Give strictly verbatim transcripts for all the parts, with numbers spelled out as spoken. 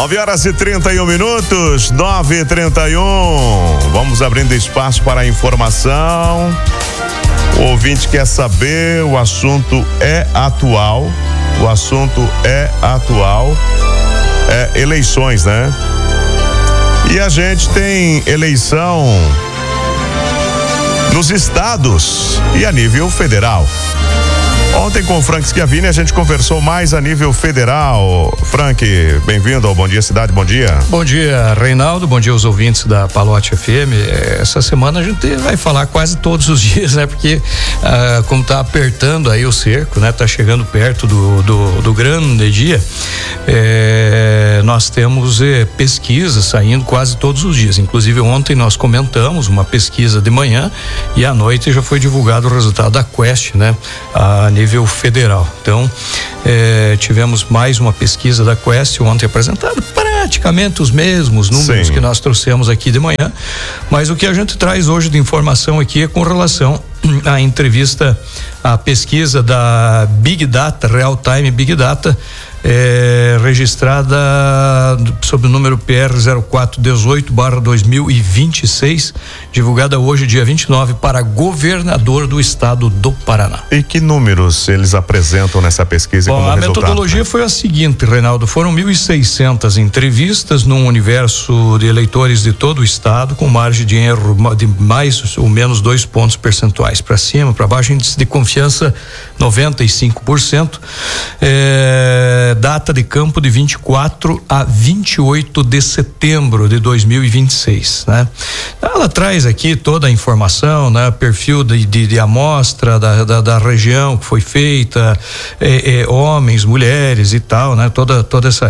nove horas e trinta e um minutos, nove e trinta e um. Vamos abrindo espaço para a informação. O ouvinte quer saber, o assunto é atual. O assunto é atual. É eleições, né? E a gente tem eleição nos estados e a nível federal. Ontem com o Frank Schiavini a gente conversou mais a nível federal. Frank, bem-vindo ao Bom Dia Cidade, bom dia. Bom dia, Reinaldo, bom dia aos ouvintes da Palote F M. Essa semana a gente vai falar quase todos os dias, né? Porque ah, como tá apertando aí o cerco, né? Tá chegando perto do, do, do grande dia, é, nós temos é, pesquisas saindo quase todos os dias. Inclusive ontem nós comentamos uma pesquisa de manhã e à noite já foi divulgado o resultado da Quest, né? A nível federal. Então, eh, tivemos mais uma pesquisa da Quest ontem apresentada, praticamente os mesmos números Sim. que nós trouxemos aqui de manhã, mas o que a gente traz hoje de informação aqui é com relação à entrevista, à pesquisa da Big Data, Real Time Big Data, É, registrada sob o número P R zero quatro dezoito barra dois mil e vinte e seis, divulgada hoje, dia vinte e nove, para governador do estado do Paraná. E que números eles apresentam nessa pesquisa? Bom, como a resultado, metodologia né? foi a seguinte, Reinaldo: foram mil e seiscentas entrevistas num universo de eleitores de todo o estado, com margem de erro de mais ou menos dois pontos percentuais, para cima, para baixo, índice de confiança noventa e cinco por cento. É, data de campo de vinte e quatro a vinte e oito de setembro de dois mil e vinte e seis, né? Ela traz aqui toda a informação, né? Perfil de, de, de amostra da, da, da região que foi feita, é, é, homens, mulheres e tal, né? Toda, toda essa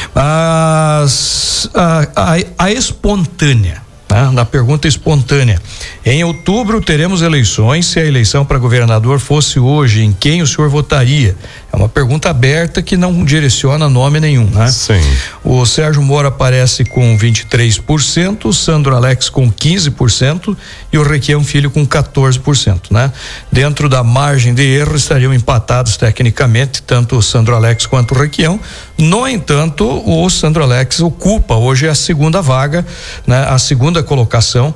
As, a, a, a espontânea, na pergunta espontânea: em outubro teremos eleições. Se a eleição para governador fosse hoje, em quem o senhor votaria? É uma pergunta aberta que não direciona nome nenhum, né? Sim. O Sérgio Moro aparece com vinte e três por cento, o Sandro Alex com quinze por cento e o Requião Filho com quatorze por cento, né? Dentro da margem de erro estariam empatados tecnicamente tanto o Sandro Alex quanto o Requião. No entanto, o Sandro Alex ocupa hoje a segunda vaga, né? A segunda colocação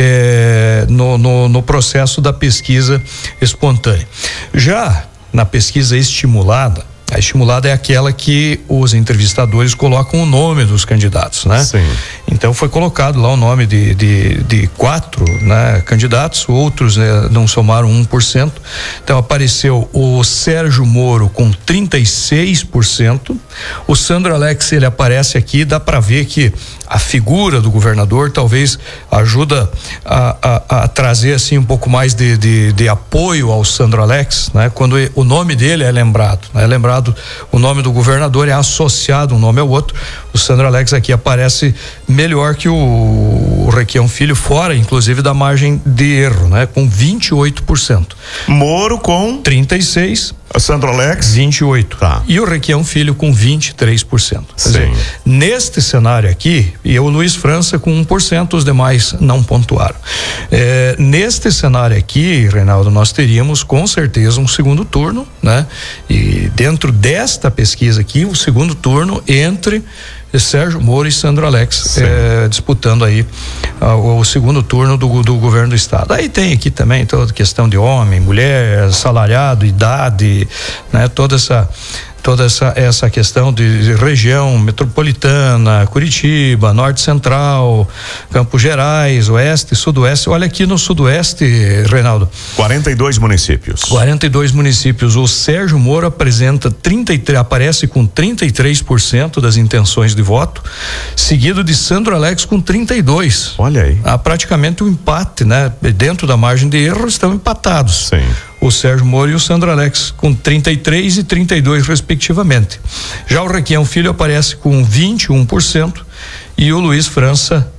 eh, no, no, no processo da pesquisa espontânea. Já na pesquisa estimulada, a estimulada é aquela que os entrevistadores colocam o nome dos candidatos, né? Sim. Então foi colocado lá o nome de, de, de quatro, né, candidatos, outros, né, não somaram um por cento. Então apareceu o Sérgio Moro com trinta e seis por cento. O Sandro Alex, ele aparece aqui, dá para ver que a figura do governador talvez ajuda a, a, a trazer assim um pouco mais de, de, de apoio ao Sandro Alex, né? Quando o nome dele é lembrado, é lembrado, o nome do governador é associado um nome ao outro. O Sandro Alex aqui aparece melhor que o, o Requião Filho, fora inclusive da margem de erro, né? Com vinte e oito por cento. Moro com trinta e seis. Sandro Alex vinte e oito. Tá. E o Requião Filho com vinte e três por cento. Quer dizer, neste cenário aqui, e o Luiz França com um por cento, os demais não pontuaram. É, neste cenário aqui, Reinaldo, nós teríamos com certeza um segundo turno, né? E dentro desta pesquisa aqui, o segundo turno entre Sérgio Moro e Sandro Alex, é, disputando aí uh, o segundo turno do, do governo do estado. Aí tem aqui também toda questão de homem, mulher, salariado, idade, né? Toda essa toda essa essa questão de, de região metropolitana, Curitiba, Norte Central, Campos Gerais, Oeste, Sudoeste. Olha aqui no Sudoeste, Reinaldo, quarenta e dois municípios. quarenta e dois municípios. O Sérgio Moro apresenta trinta e três, aparece com trinta e três por cento das intenções de voto, seguido de Sandro Alex com trinta e dois. Olha aí. Há praticamente um empate, né? Dentro da margem de erro estão empatados. Sim. O Sérgio Moro e o Sandro Alex com trinta e três e trinta e dois respectivamente. Já o Requião Filho aparece com vinte e um por cento e o Luiz França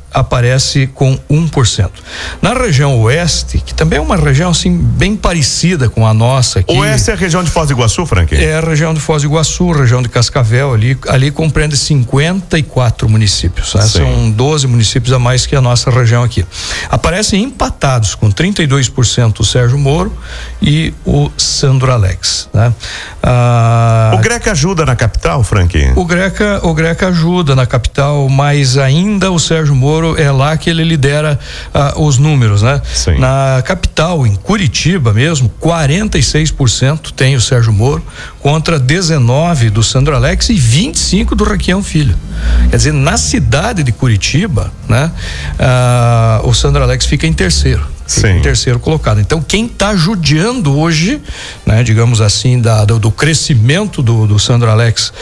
aparece com um por cento. Na região oeste, que também é uma região assim bem parecida com a nossa aqui. Oeste é a região de Foz do Iguaçu, Frank? É a região de Foz do Iguaçu, região de Cascavel, ali, ali compreende cinquenta e quatro municípios, né? São doze municípios a mais que a nossa região aqui. Aparecem empatados com trinta e dois por cento o Sérgio Moro e o Sandro Alex, né? Ah, o Greca ajuda na capital, Frank? O Greca, o Greca ajuda na capital, mas ainda o Sérgio Moro é lá que ele lidera ah, os números, né? Sim. Na capital, em Curitiba mesmo, quarenta e seis por cento tem o Sérgio Moro contra dezenove do Sandro Alex e vinte e cinco do Requião Filho. Quer dizer, na cidade de Curitiba, né? Ah, o Sandro Alex fica em terceiro. Sim. Em terceiro colocado. Então, quem está judiando hoje, né, digamos assim, da, do, do crescimento do, do Sandro Alex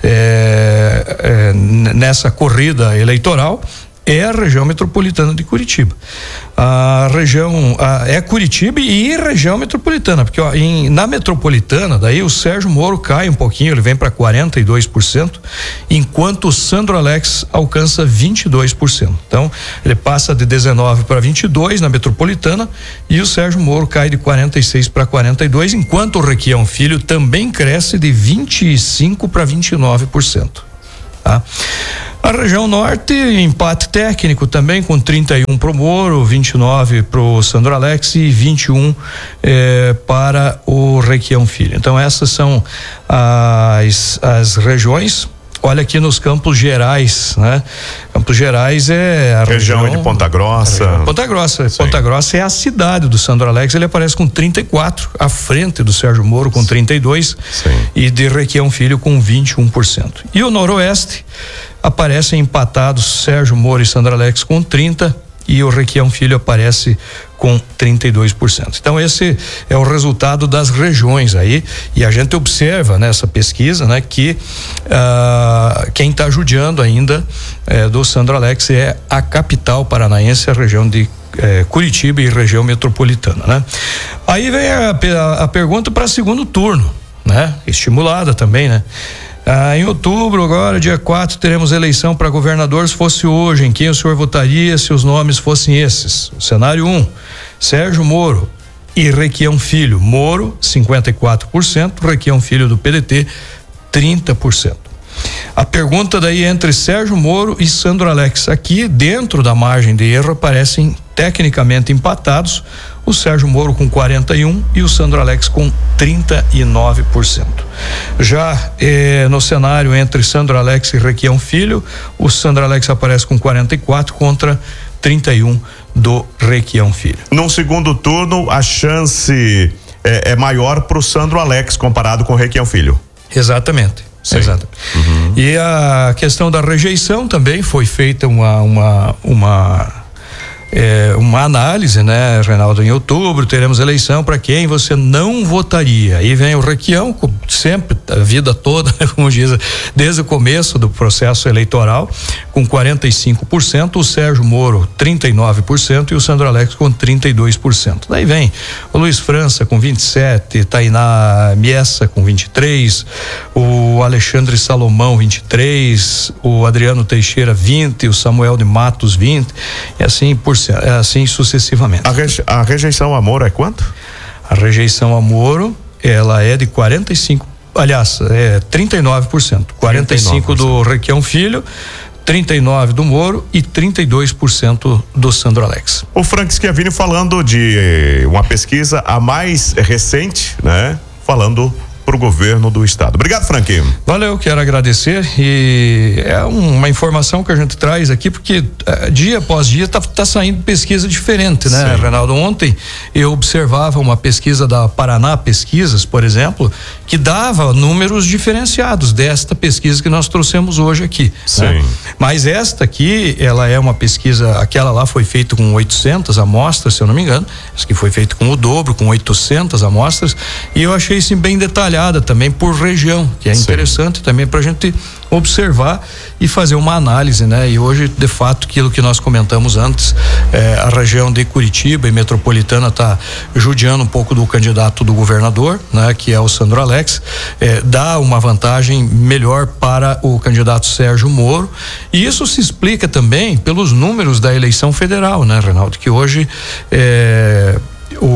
é, é, nessa corrida eleitoral é a região metropolitana de Curitiba. A região a, é Curitiba e região metropolitana, porque ó, em, na metropolitana, daí o Sérgio Moro cai um pouquinho, ele vem para quarenta e dois por cento, enquanto o Sandro Alex alcança vinte e dois por cento. Então, ele passa de dezenove para vinte e dois na metropolitana e o Sérgio Moro cai de quarenta e seis para quarenta e dois, enquanto o Requião Filho também cresce de vinte e cinco para vinte e nove por cento. Tá? A região norte, empate técnico também, com trinta e um pro Moro, vinte e nove pro Sandro Alex e vinte e um eh, para o Requião Filho. Então, essas são as, as regiões. Olha aqui nos Campos Gerais, né? Campos Gerais é a região, região de Ponta Grossa. Ponta Grossa, Sim. Ponta Grossa é a cidade do Sandro Alex, ele aparece com trinta e quatro, à frente do Sérgio Moro com trinta e dois Sim. e de Requião Filho com vinte e um por cento. E o Noroeste aparecem empatados Sérgio Moro e Sandro Alex com trinta e o Requião Filho aparece com trinta e dois por cento. Então, esse é o resultado das regiões aí, e a gente observa nessa pesquisa, né, que uh, quem está judiando ainda eh, do Sandro Alex é a capital paranaense, a região de eh, Curitiba e região metropolitana, né? Aí vem a, a, a pergunta para segundo turno, né? Estimulada também, né? Ah, em outubro, agora, dia quatro, teremos eleição para governador. Se fosse hoje, em quem o senhor votaria se os nomes fossem esses? O cenário um, Sérgio Moro e Requião Filho. Moro, cinquenta e quatro por cento, Requião Filho do P D T, trinta por cento. A pergunta daí é entre Sérgio Moro e Sandro Alex. Aqui, dentro da margem de erro, aparecem tecnicamente empatados o Sérgio Moro com quarenta e um e o Sandro Alex com trinta e nove por cento. Já eh, no cenário entre Sandro Alex e Requião Filho, o Sandro Alex aparece com quarenta e quatro contra trinta e um do Requião Filho. No segundo turno, a chance é, é maior para o Sandro Alex comparado com o Requião Filho. Exatamente. Sim. Exato. Uhum. E a questão da rejeição também foi feita uma uma uma É uma análise, né, Reinaldo? Em outubro teremos eleição para quem você não votaria. Aí vem o Requião, sempre, a vida toda, como diz, desde o começo do processo eleitoral, com quarenta e cinco por cento, o Sérgio Moro trinta e nove por cento e o Sandro Alex com trinta e dois por cento. Daí vem o Luiz França com vinte e sete, Tainá Miessa com vinte e três, o Alexandre Salomão vinte e três, o Adriano Teixeira vinte, o Samuel de Matos vinte, e assim por assim sucessivamente. A, reje, a rejeição a Moro é quanto? A rejeição a Moro, ela é de quarenta e cinco, aliás, é trinta e nove por cento. quarenta e cinco por cento do Requião Filho, trinta e nove por cento do Moro e trinta e dois por cento do Sandro Alex. O Frank Schiavini falando de uma pesquisa a mais recente, né? Falando para o governo do estado. Obrigado, Frank. Valeu, quero agradecer, e é uma informação que a gente traz aqui, porque uh, dia após dia tá, tá saindo pesquisa diferente, né, Sim. Reinaldo? Ontem eu observava uma pesquisa da Paraná Pesquisas, por exemplo, que dava números diferenciados desta pesquisa que nós trouxemos hoje aqui. Sim. Né? Mas esta aqui, ela é uma pesquisa, aquela lá foi feita com oitocentas amostras, se eu não me engano, essa que foi feita com o dobro, com oitocentas amostras, e eu achei isso bem detalhado também por região, que é Sim. interessante também para a gente observar e fazer uma análise, né? E hoje, de fato, aquilo que nós comentamos antes, eh, a região de Curitiba e metropolitana está judiando um pouco do candidato do governador, né? Que é o Sandro Alex, eh, dá uma vantagem melhor para o candidato Sérgio Moro, e isso se explica também pelos números da eleição federal, né, Reinaldo? Que hoje eh, o,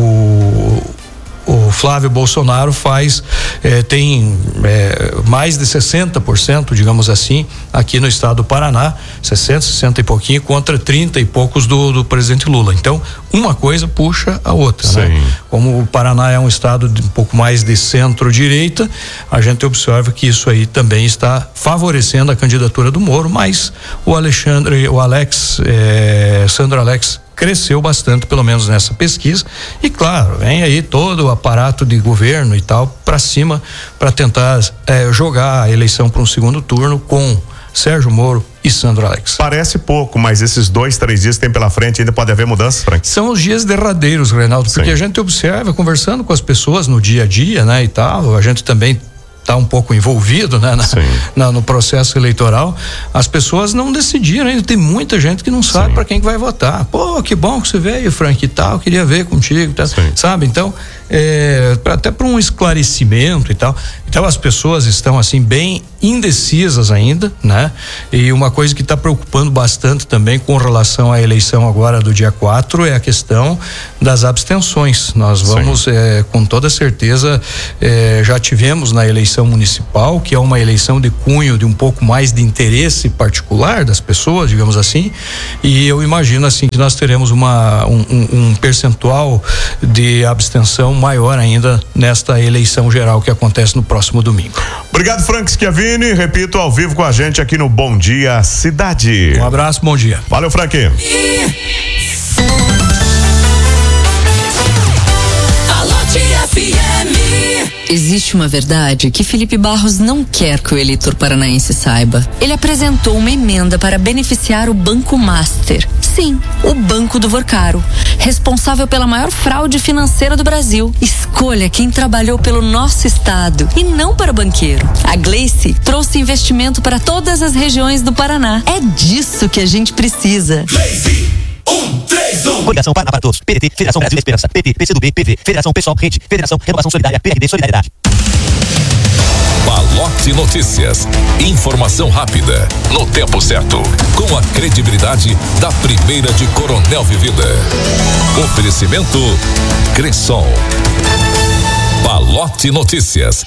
o O Flávio Bolsonaro faz, eh, tem eh, mais de sessenta por cento, digamos assim, aqui no estado do Paraná, sessenta, sessenta e pouquinho, contra trinta e poucos do, do presidente Lula. Então, uma coisa puxa a outra, Sim. né? Como o Paraná é um estado de um pouco mais de centro-direita, a gente observa que isso aí também está favorecendo a candidatura do Moro, mas o Alexandre, o Alex, eh, Sandro Alex, cresceu bastante, pelo menos nessa pesquisa, e claro, vem aí todo o aparato de governo e tal para cima para tentar eh, jogar a eleição para um segundo turno com Sérgio Moro e Sandro Alex. Parece pouco, mas esses dois, três dias que tem pela frente ainda pode haver mudanças, Frank? São os dias derradeiros, Reinaldo, porque Sim. a gente observa, conversando com as pessoas no dia a dia, né, e tal, a gente também está um pouco envolvido, né, na, na, no processo eleitoral. As pessoas não decidiram ainda, tem muita gente que não sabe para quem que vai votar. Pô, que bom que você veio, Frank, e tal, queria ver contigo, tá, sabe? Então, é, pra, até para um esclarecimento e tal. Então, as pessoas estão assim bem indecisas ainda, né? E uma coisa que está preocupando bastante também com relação à eleição agora do dia quatro é a questão das abstenções. Nós vamos, é, com toda certeza, é, já tivemos na eleição municipal, que é uma eleição de cunho de um pouco mais de interesse particular das pessoas, digamos assim, e eu imagino assim que nós teremos uma, um, um, um percentual de abstenção maior ainda nesta eleição geral que acontece no próximo domingo. Obrigado, Frank Schiavini, repito, ao vivo com a gente aqui no Bom Dia Cidade. Um abraço, bom dia. Valeu, Frank. Existe uma verdade que Felipe Barros não quer que o eleitor paranaense saiba. Ele apresentou uma emenda para beneficiar o Banco Master. Sim, o Banco do Vorcaro, responsável pela maior fraude financeira do Brasil. Escolha quem trabalhou pelo nosso estado e não para banqueiro. A Gleice trouxe investimento para todas as regiões do Paraná. É disso que a gente precisa. Gleice! Um, três, um. Coligação Paraná para Todos. P D T, Federação Brasil da Esperança. P T, P C do B, P V, Federação Pessoal, Rede, Federação Renovação Solidária, P R D Solidariedade. Palote Notícias. Informação rápida, no tempo certo, com a credibilidade da primeira de Coronel Vivida. Oferecimento Cressol. Palote Notícias.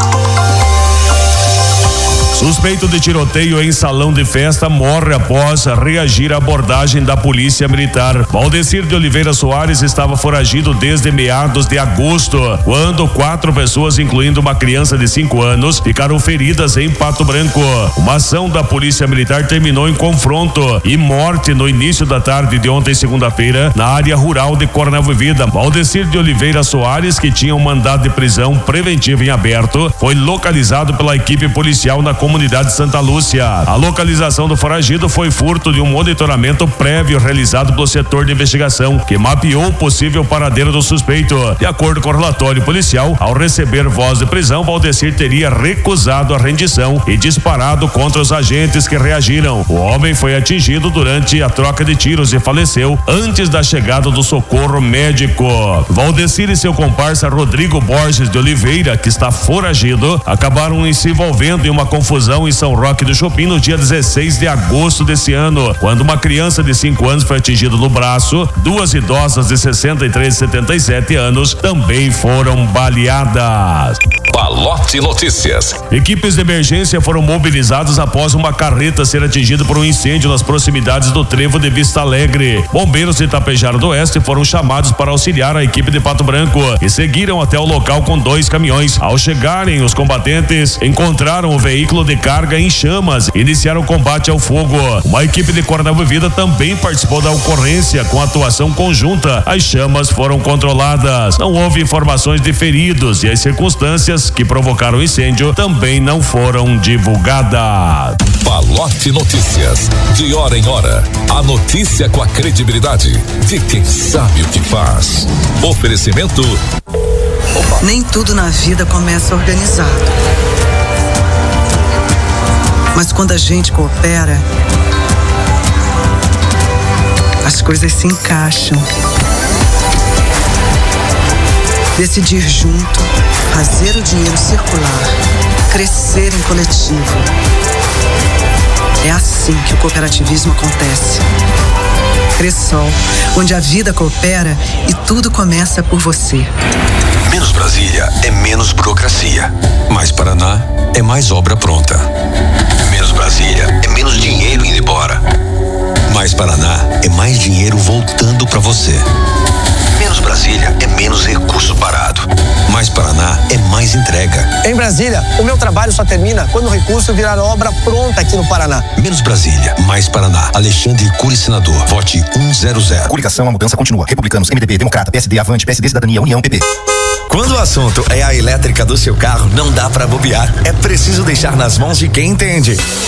Suspeito de tiroteio em salão de festa morre após reagir à abordagem da polícia militar. Valdecir de Oliveira Soares estava foragido desde meados de agosto, quando quatro pessoas, incluindo uma criança de cinco anos, ficaram feridas em Pato Branco. Uma ação da polícia militar terminou em confronto e morte no início da tarde de ontem, segunda-feira, na área rural de Coronel Vivida. Valdecir de Oliveira Soares, que tinha um mandado de prisão preventiva em aberto, foi localizado pela equipe policial na comunidade Santa Lúcia. A localização do foragido foi fruto de um monitoramento prévio realizado pelo setor de investigação, que mapeou o possível paradeiro do suspeito. De acordo com o relatório policial, ao receber voz de prisão, Valdecir teria recusado a rendição e disparado contra os agentes que reagiram. O homem foi atingido durante a troca de tiros e faleceu antes da chegada do socorro médico. Valdecir e seu comparsa Rodrigo Borges de Oliveira, que está foragido, acabaram se envolvendo em uma confusão em São Roque do Chopin no dia dezesseis de agosto desse ano, quando uma criança de cinco anos foi atingida no braço. Duas idosas de sessenta e três e setenta e sete anos também foram baleadas. Palote Notícias. Equipes de emergência foram mobilizadas após uma carreta ser atingida por um incêndio nas proximidades do trevo de Vista Alegre. Bombeiros de Itapejara do Oeste foram chamados para auxiliar a equipe de Pato Branco e seguiram até o local com dois caminhões. Ao chegarem, os combatentes encontraram o veículo de carga em chamas e iniciaram o combate ao fogo. Uma equipe de Coronel Vivida também participou da ocorrência com atuação conjunta. As chamas foram controladas. Não houve informações de feridos e as circunstâncias que provocaram o incêndio também não foram divulgadas. Palote Notícias. De hora em hora, a notícia com a credibilidade de quem sabe o que faz. Oferecimento. Nem tudo na vida começa organizado. Mas quando a gente coopera, as coisas se encaixam. Decidir junto, fazer o dinheiro circular, crescer em coletivo. É assim que o cooperativismo acontece. Cressol, onde a vida coopera e tudo começa por você. Menos Brasília é menos burocracia. Mais Paraná é mais obra pronta. Menos Brasília é menos dinheiro indo embora. Mais Paraná é mais dinheiro voltando pra você. Menos Brasília é menos recurso parado. Mais Paraná é mais entrega. Em Brasília, o meu trabalho só termina quando o recurso virar obra pronta aqui no Paraná. Menos Brasília, mais Paraná. Alexandre Cury, senador. Vote cem. Coligação, a mudança continua. Republicanos, M D B, Democrata, P S D, Avante, P S D, Cidadania, União, P P. Quando o assunto é a elétrica do seu carro, não dá pra bobear. É preciso deixar nas mãos de quem entende.